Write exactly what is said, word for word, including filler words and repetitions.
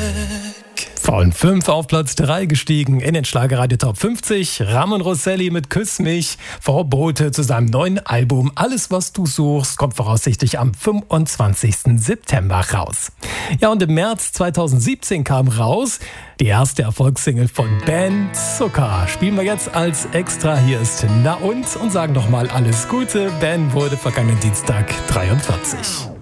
Von fünf auf Platz drei gestiegen in den Schlagerradio Top fünfzig. Ramon Rosselli mit Küss mich. Vorbote zu seinem neuen Album Alles, was du suchst, kommt voraussichtlich am fünfundzwanzigsten September raus. Ja, und im März zweitausendsiebzehn kam raus die erste Erfolgssingle von Ben Zucker. Spielen wir jetzt als Extra. Hier ist Na und und sagen nochmal alles Gute. Ben wurde vergangenen Dienstag dreiundvierzig.